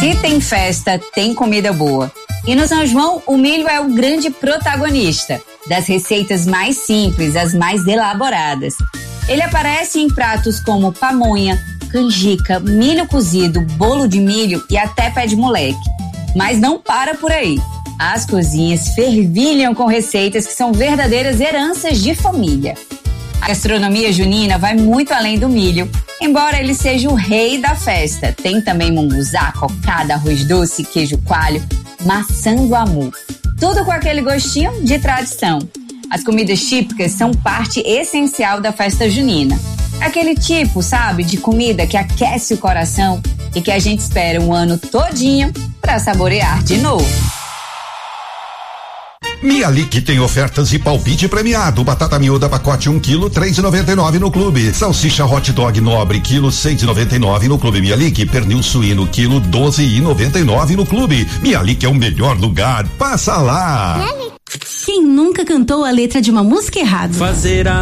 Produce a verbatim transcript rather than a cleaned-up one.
Se tem festa, tem comida boa. E no São João, o milho é o grande protagonista, das receitas mais simples às mais elaboradas. Ele aparece em pratos como pamonha, canjica, milho cozido, bolo de milho e até pé de moleque. Mas não para por aí. As cozinhas fervilham com receitas que são verdadeiras heranças de família. A gastronomia junina vai muito além do milho, embora ele seja o rei da festa. Tem também munguzá, cocada, arroz doce, queijo coalho, maçã do amor. Tudo com aquele gostinho de tradição. As comidas típicas são parte essencial da festa junina. Aquele tipo, sabe, de comida que aquece o coração e que a gente espera um ano todinho para saborear de novo. Mialik tem ofertas e palpite premiado. Batata miúda pacote um quilo, três e noventa e nove no clube. Salsicha hot dog nobre quilo, seis e noventa e nove no clube Mialik. Pernil suíno quilo, doze e noventa e nove no clube. Mialik é o melhor lugar. Passa lá. Quem nunca cantou a letra de uma música errada? Fazer a